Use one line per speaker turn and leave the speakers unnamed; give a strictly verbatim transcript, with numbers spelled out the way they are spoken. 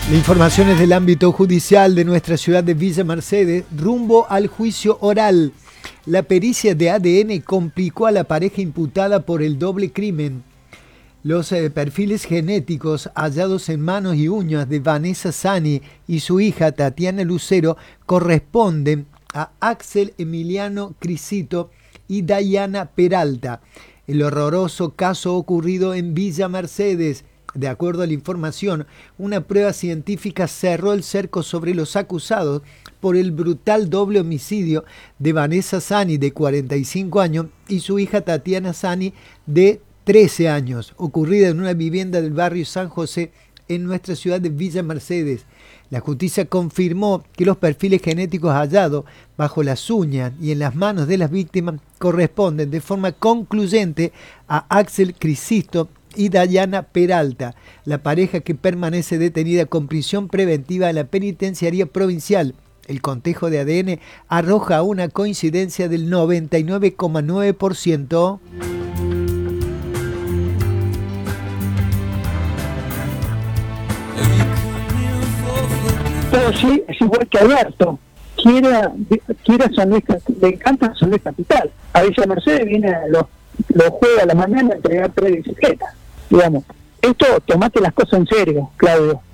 La información es del ámbito judicial de nuestra ciudad de Villa Mercedes, rumbo al juicio oral. La pericia de A D N complicó a la pareja imputada por el doble crimen. Los eh, perfiles genéticos hallados en manos y uñas de Vanessa Sani y su hija Tatiana Lucero corresponden a Axel Emiliano Crisito y Dayana Peralta. El horroroso caso ocurrido en Villa Mercedes. De acuerdo a la información, una prueba científica cerró el cerco sobre los acusados por el brutal doble homicidio de Vanessa Sani, de cuarenta y cinco años, y su hija Tatiana Sani, de trece años, ocurrida en una vivienda del barrio San José, en nuestra ciudad de Villa Mercedes. La justicia confirmó que los perfiles genéticos hallados bajo las uñas y en las manos de las víctimas corresponden de forma concluyente a Axel Crisito y Dayana Peralta, la pareja que permanece detenida con prisión preventiva en la penitenciaría provincial. El cotejo de A D N arroja una coincidencia del noventa y nueve coma nueve por ciento.
Pero sí, es igual que Alberto. Quiere, quiere San Luis, le encanta San Luis Capital. A Villa Mercedes viene los, los jueves a la mañana a entregar tres bicicletas. Digamos, esto, tomate las cosas en serio, Claudio.